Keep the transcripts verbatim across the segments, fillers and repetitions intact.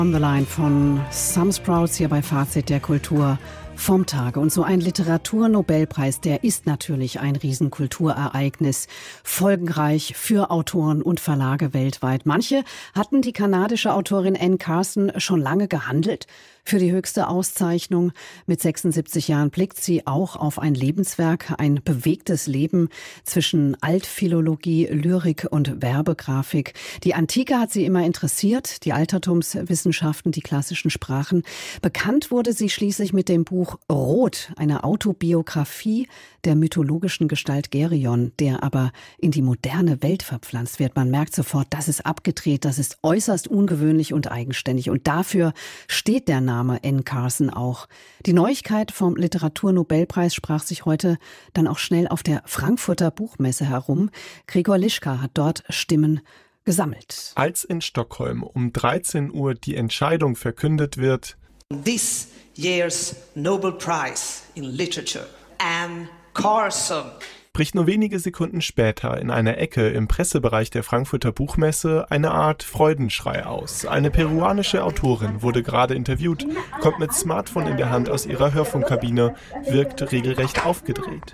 On the Line von Some Sprouts hier bei Fazit der Kultur vom Tage. Und so ein Literaturnobelpreis, der ist natürlich ein Riesenkulturereignis, folgenreich für Autoren und Verlage weltweit. Manche hatten die kanadische Autorin Anne Carson schon lange gehandelt für die höchste Auszeichnung. Mit sechsundsiebzig Jahren blickt sie auch auf ein Lebenswerk, ein bewegtes Leben zwischen Altphilologie, Lyrik und Werbegrafik. Die Antike hat sie immer interessiert, die Altertumswissenschaften, die klassischen Sprachen. Bekannt wurde sie schließlich mit dem Buch Rot, eine Autobiografie der mythologischen Gestalt Geryon, der aber in die moderne Welt verpflanzt wird. Man merkt sofort, das ist abgedreht, das ist äußerst ungewöhnlich und eigenständig. Und dafür steht der Name Anne Carson auch. Die Neuigkeit vom Literaturnobelpreis sprach sich heute dann auch schnell auf der Frankfurter Buchmesse herum. Gregor Lischka hat dort Stimmen gesammelt. Als in Stockholm um dreizehn Uhr die Entscheidung verkündet wird, This year's Nobel Prize in Literature, Anne Carson. bricht nur wenige Sekunden später in einer Ecke im Pressebereich der Frankfurter Buchmesse eine Art Freudenschrei aus. Eine peruanische Autorin wurde gerade interviewt, kommt mit Smartphone in der Hand aus ihrer Hörfunkkabine, wirkt regelrecht aufgedreht.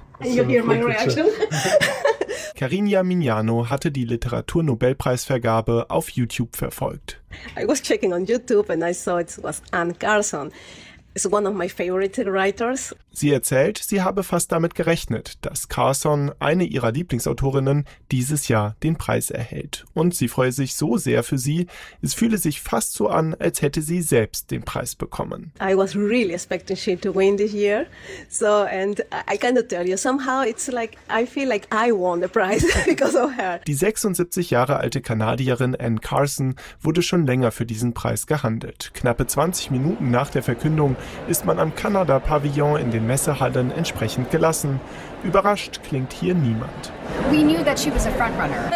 Carina Mignano hatte die Literaturnobelpreisvergabe auf YouTube verfolgt. I was checking on YouTube and I saw it was Anne Carson. It's one of my favorite writers. Sie erzählt, sie habe fast damit gerechnet, dass Carson, eine ihrer Lieblingsautorinnen, dieses Jahr den Preis erhält. Und sie freue sich so sehr für sie, es fühle sich fast so an, als hätte sie selbst den Preis bekommen. I was really expecting she to win this year. So, and I cannot tell you, somehow it's like, I feel like I won the prize because of her. Die sechsundsiebzig Jahre alte Kanadierin Anne Carson wurde schon länger für diesen Preis gehandelt. Knappe zwanzig Minuten nach der Verkündung ist man am Kanada-Pavillon in den Messehallen entsprechend gelassen. Überrascht klingt hier niemand. We knew that she was a frontrunner.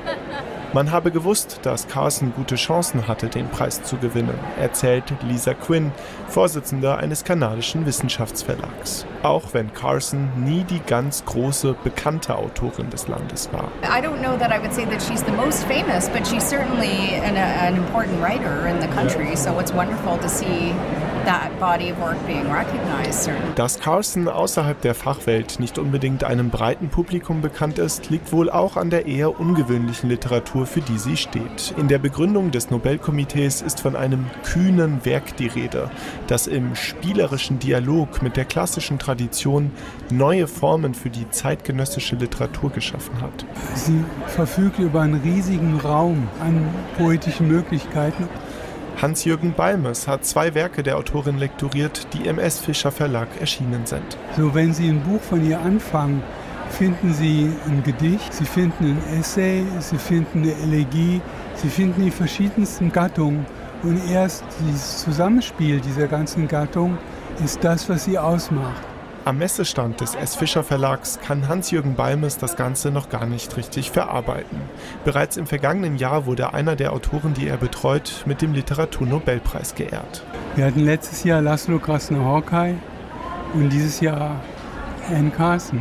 Man habe gewusst, dass Carson gute Chancen hatte, den Preis zu gewinnen, erzählt Lisa Quinn, Vorsitzende eines kanadischen Wissenschaftsverlags. Auch wenn Carson nie die ganz große, bekannte Autorin des Landes war. I don't know that I would say that she's the most famous, but she's certainly an, an important writer in the country. So it's wonderful to see that body of work being recognized. Dass Carson außerhalb der Fachwelt nicht unbedingt einem breiten Publikum bekannt ist, liegt wohl auch an der eher ungewöhnlichen Literatur, für die sie steht. In der Begründung des Nobelkomitees ist von einem kühnen Werk die Rede, das im spielerischen Dialog mit der klassischen Tradition neue Formen für die zeitgenössische Literatur geschaffen hat. Sie verfügt über einen riesigen Raum an poetischen Möglichkeiten. Hans-Jürgen Balmes hat zwei Werke der Autorin lektoriert, die im S. Fischer Verlag erschienen sind. So, wenn Sie ein Buch von ihr anfangen, finden Sie ein Gedicht, Sie finden ein Essay, Sie finden eine Elegie, Sie finden die verschiedensten Gattungen. Und erst dieses Zusammenspiel dieser ganzen Gattungen ist das, was sie ausmacht. Am Messestand des S. Fischer Verlags kann Hans-Jürgen Balmes das Ganze noch gar nicht richtig verarbeiten. Bereits im vergangenen Jahr wurde einer der Autoren, die er betreut, mit dem Literaturnobelpreis geehrt. Wir hatten letztes Jahr Laszlo Krasznahorkai und dieses Jahr Anne Carson.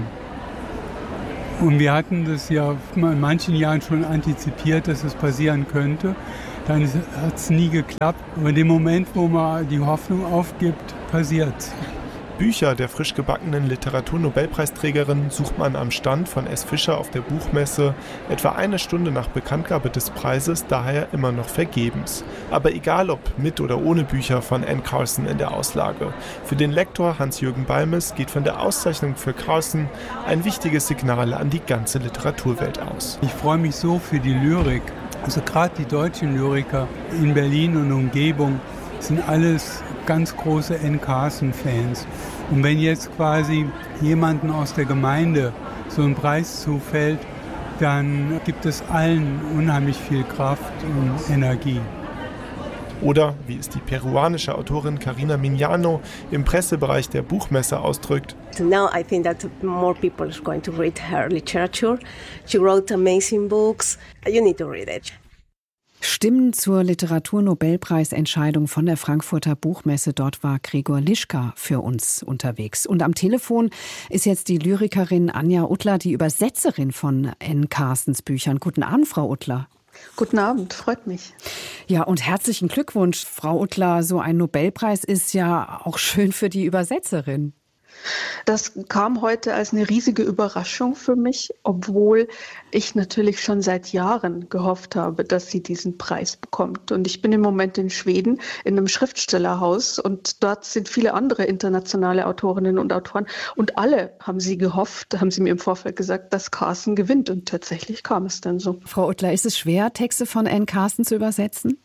Und wir hatten das ja in manchen Jahren schon antizipiert, dass es passieren könnte. Dann hat es nie geklappt. Aber in dem Moment, wo man die Hoffnung aufgibt, passiert es. Bücher der frisch gebackenen Literaturnobelpreisträgerin sucht man am Stand von S. Fischer auf der Buchmesse etwa eine Stunde nach Bekanntgabe des Preises, daher immer noch vergebens. Aber egal ob mit oder ohne Bücher von Anne Carson in der Auslage, für den Lektor Hans-Jürgen Balmes geht von der Auszeichnung für Carson ein wichtiges Signal an die ganze Literaturwelt aus. Ich freue mich so für die Lyrik. Also gerade die deutschen Lyriker in Berlin und Umgebung sind alles ganz große Anne Carson-Fans. Und wenn jetzt quasi jemanden aus der Gemeinde so ein Preis zufällt, dann gibt es allen unheimlich viel Kraft und Energie. Oder, wie es die peruanische Autorin Carina Mignano im Pressebereich der Buchmesse ausdrückt, Now I think that more people are going to read her literature. She wrote amazing books. You need to read it. Stimmen zur Literaturnobelpreisentscheidung von der Frankfurter Buchmesse. Dort war Gregor Lischka für uns unterwegs. Und am Telefon ist jetzt die Lyrikerin Anja Uttler, die Übersetzerin von Anne Carsons Büchern. Guten Abend, Frau Uttler. Guten Abend, freut mich. Ja, und herzlichen Glückwunsch, Frau Uttler. So ein Nobelpreis ist ja auch schön für die Übersetzerin. Das kam heute als eine riesige Überraschung für mich, obwohl ich natürlich schon seit Jahren gehofft habe, dass sie diesen Preis bekommt. Und ich bin im Moment in Schweden in einem Schriftstellerhaus und dort sind viele andere internationale Autorinnen und Autoren und alle haben sie gehofft, haben sie mir im Vorfeld gesagt, dass Carson gewinnt und tatsächlich kam es dann so. Frau Uttler, ist es schwer, Texte von Anne Carson zu übersetzen?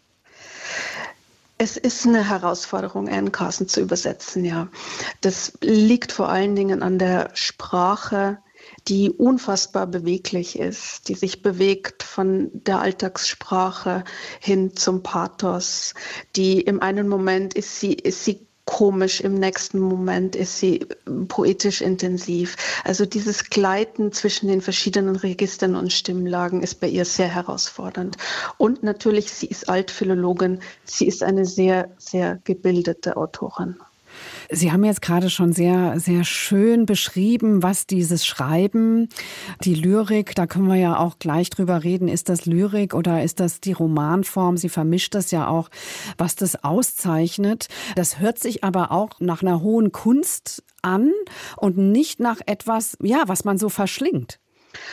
Es ist eine Herausforderung, Anne Carson zu übersetzen, ja. Das liegt vor allen Dingen an der Sprache, die unfassbar beweglich ist, die sich bewegt von der Alltagssprache hin zum Pathos. Die im einen Moment ist sie, ist sie komisch, im nächsten Moment ist sie poetisch intensiv. Also dieses Gleiten zwischen den verschiedenen Registern und Stimmlagen ist bei ihr sehr herausfordernd. Und natürlich, sie ist Altphilologin, sie ist eine sehr, sehr gebildete Autorin. Sie haben jetzt gerade schon sehr, sehr schön beschrieben, was dieses Schreiben, die Lyrik, da können wir ja auch gleich drüber reden, ist das Lyrik oder ist das die Romanform? Sie vermischt das ja auch, was das auszeichnet. Das hört sich aber auch nach einer hohen Kunst an und nicht nach etwas, ja, was man so verschlingt.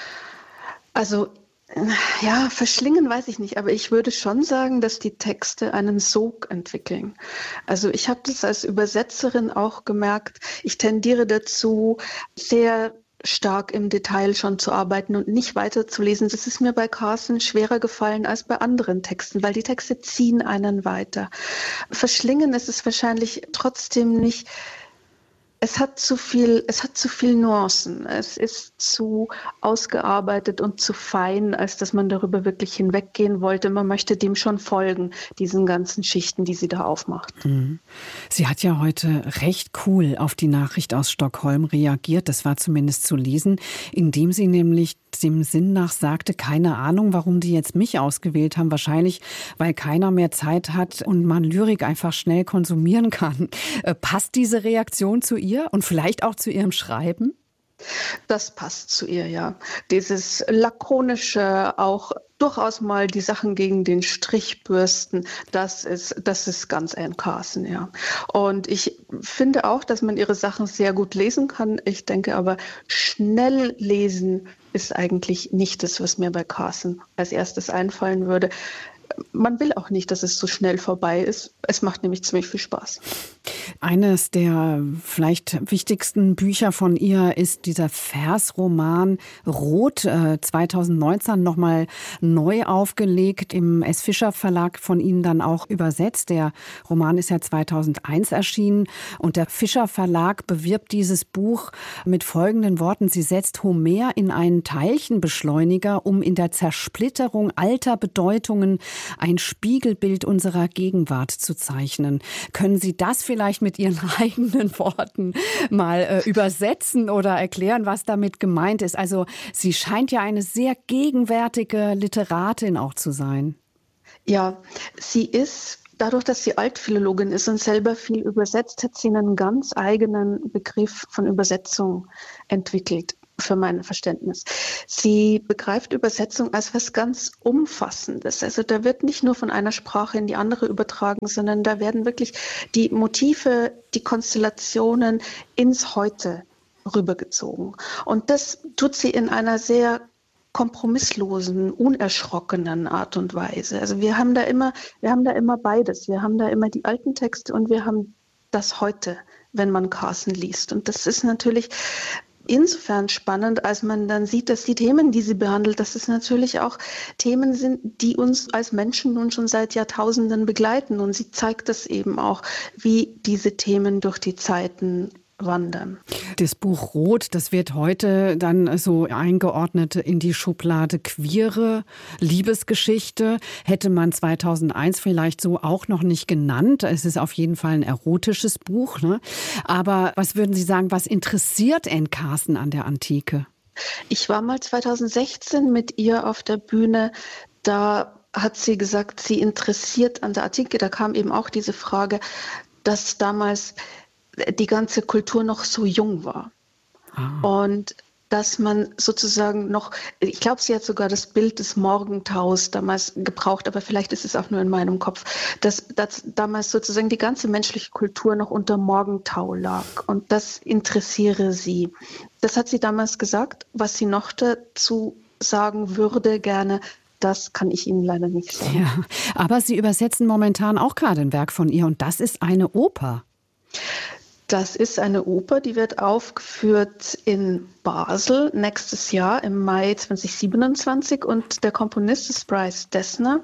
Also ja, verschlingen weiß ich nicht, aber ich würde schon sagen, dass die Texte einen Sog entwickeln. Also ich habe das als Übersetzerin auch gemerkt. Ich tendiere dazu, sehr stark im Detail schon zu arbeiten und nicht weiterzulesen. Das ist mir bei Carson schwerer gefallen als bei anderen Texten, weil die Texte ziehen einen weiter. Verschlingen ist es wahrscheinlich trotzdem nicht. Es hat zu viel, es hat zu viel Nuancen. Es ist zu ausgearbeitet und zu fein, als dass man darüber wirklich hinweggehen wollte. Man möchte dem schon folgen, diesen ganzen Schichten, die sie da aufmacht. Sie hat ja heute recht cool auf die Nachricht aus Stockholm reagiert. Das war zumindest zu lesen, indem sie nämlich dem Sinn nach sagte, keine Ahnung, warum die jetzt mich ausgewählt haben. Wahrscheinlich, weil keiner mehr Zeit hat und man Lyrik einfach schnell konsumieren kann. Äh, passt diese Reaktion zu ihr und vielleicht auch zu ihrem Schreiben? Das passt zu ihr, ja. Dieses lakonische, auch durchaus mal die Sachen gegen den Strich bürsten, das ist, das ist ganz Anne Carson, ja. Und ich finde auch, dass man ihre Sachen sehr gut lesen kann. Ich denke aber, schnell lesen ist eigentlich nicht das, was mir bei Carson als erstes einfallen würde. Man will auch nicht, dass es so schnell vorbei ist. Es macht nämlich ziemlich viel Spaß. Eines der vielleicht wichtigsten Bücher von ihr ist dieser Versroman Rot, äh, zweitausendneunzehn nochmal neu aufgelegt, im S. Fischer Verlag von Ihnen dann auch übersetzt. Der Roman ist ja zweitausendeins erschienen und der Fischer Verlag bewirbt dieses Buch mit folgenden Worten: Sie setzt Homer in einen Teilchenbeschleuniger, um in der Zersplitterung alter Bedeutungen ein Spiegelbild unserer Gegenwart zu zeichnen. Können Sie das vielleicht mit Ihren eigenen Worten mal äh, übersetzen oder erklären, was damit gemeint ist? Also sie scheint ja eine sehr gegenwärtige Literatin auch zu sein. Ja, sie ist, dadurch, dass sie Altphilologin ist und selber viel übersetzt, hat sie einen ganz eigenen Begriff von Übersetzung entwickelt. Für mein Verständnis. Sie begreift Übersetzung als was ganz Umfassendes. Also da wird nicht nur von einer Sprache in die andere übertragen, sondern da werden wirklich die Motive, die Konstellationen ins Heute rübergezogen. Und das tut sie in einer sehr kompromisslosen, unerschrockenen Art und Weise. Also wir haben da immer, wir haben da immer beides. Wir haben da immer die alten Texte und wir haben das Heute, wenn man Carson liest. Und das ist natürlich insofern spannend, als man dann sieht, dass die Themen, die sie behandelt, dass es natürlich auch Themen sind, die uns als Menschen nun schon seit Jahrtausenden begleiten. Und sie zeigt das eben auch, wie diese Themen durch die Zeiten wandern. Das Buch Rot, das wird heute dann so eingeordnet in die Schublade queere Liebesgeschichte. Hätte man zweitausendeins vielleicht so auch noch nicht genannt. Es ist auf jeden Fall ein erotisches Buch, ne? Aber was würden Sie sagen, was interessiert Anne Carson an der Antike? Ich war mal zweitausendsechzehn mit ihr auf der Bühne. Da hat sie gesagt, sie interessiert an der Antike. Da kam eben auch diese Frage, dass damals die ganze Kultur noch so jung war. Ah. Und dass man sozusagen noch, ich glaube, sie hat sogar das Bild des Morgentaus damals gebraucht, aber vielleicht ist es auch nur in meinem Kopf, dass, dass damals sozusagen die ganze menschliche Kultur noch unter Morgentau lag und das interessiere sie. Das hat sie damals gesagt. Was sie noch dazu sagen würde gerne, das kann ich Ihnen leider nicht sagen. Ja, aber Sie übersetzen momentan auch gerade ein Werk von ihr und das ist eine Oper. Das ist eine Oper, die wird aufgeführt in Basel nächstes Jahr im Mai zwanzig siebenundzwanzig und der Komponist ist Bryce Dessner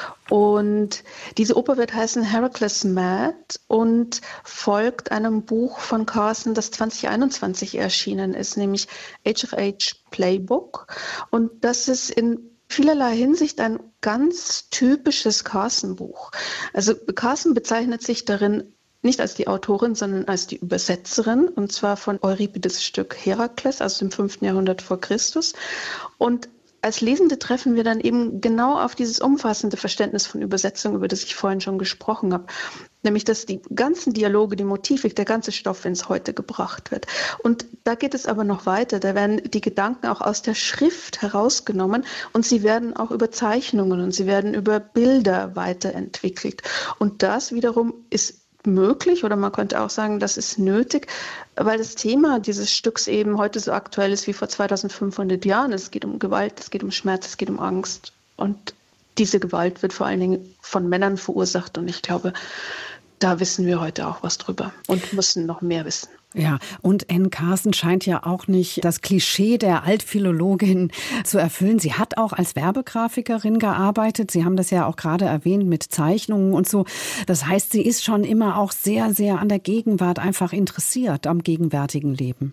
und diese Oper wird heißen Heracles Mad und folgt einem Buch von Carson, das zwanzig einundzwanzig erschienen ist, nämlich Age of Age Playbook und das ist in vielerlei Hinsicht ein ganz typisches Carson-Buch. Also Carson bezeichnet sich darin nicht als die Autorin, sondern als die Übersetzerin, und zwar von Euripides' Stück Herakles aus dem fünften Jahrhundert vor Christus. Und als Lesende treffen wir dann eben genau auf dieses umfassende Verständnis von Übersetzung, über das ich vorhin schon gesprochen habe. Nämlich, dass die ganzen Dialoge, die Motivik, der ganze Stoff ins Heute gebracht wird. Und da geht es aber noch weiter. Da werden die Gedanken auch aus der Schrift herausgenommen und sie werden auch über Zeichnungen und sie werden über Bilder weiterentwickelt. Und das wiederum ist möglich oder man könnte auch sagen, das ist nötig, weil das Thema dieses Stücks eben heute so aktuell ist wie vor zweitausendfünfhundert Jahren. Es geht um Gewalt, es geht um Schmerz, es geht um Angst und diese Gewalt wird vor allen Dingen von Männern verursacht und ich glaube, da wissen wir heute auch was drüber und müssen noch mehr wissen. Ja, und Anne Carson scheint ja auch nicht das Klischee der Altphilologin zu erfüllen. Sie hat auch als Werbegrafikerin gearbeitet. Sie haben das ja auch gerade erwähnt mit Zeichnungen und so. Das heißt, sie ist schon immer auch sehr, sehr an der Gegenwart einfach interessiert, am gegenwärtigen Leben.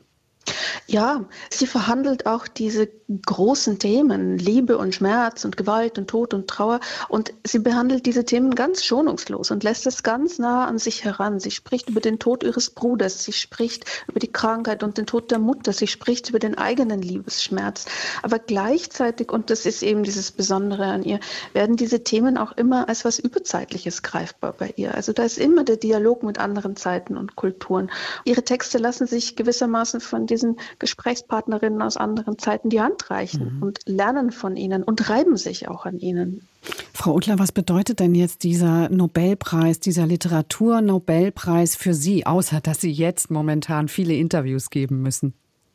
Ja, sie verhandelt auch diese großen Themen, Liebe und Schmerz und Gewalt und Tod und Trauer. Und sie behandelt diese Themen ganz schonungslos und lässt es ganz nah an sich heran. Sie spricht über den Tod ihres Bruders, sie spricht über die Krankheit und den Tod der Mutter, sie spricht über den eigenen Liebesschmerz. Aber gleichzeitig, und das ist eben dieses Besondere an ihr, werden diese Themen auch immer als was Überzeitliches greifbar bei ihr. Also da ist immer der Dialog mit anderen Zeiten und Kulturen. Ihre Texte lassen sich gewissermaßen von diesen Gesprächspartnerinnen aus anderen Zeiten die Hand reichen mhm. und lernen von ihnen und reiben sich auch an ihnen. Frau Uttler, was bedeutet denn jetzt dieser Nobelpreis, dieser Literatur-Nobelpreis für Sie, außer dass Sie jetzt momentan viele Interviews geben müssen?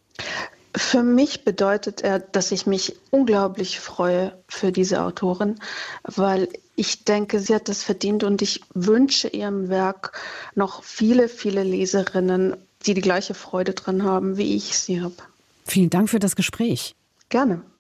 Für mich bedeutet er, dass ich mich unglaublich freue für diese Autorin, weil ich denke, sie hat das verdient und ich wünsche ihrem Werk noch viele, viele Leserinnen, die die gleiche Freude dran haben, wie ich sie habe. Vielen Dank für das Gespräch. Gerne.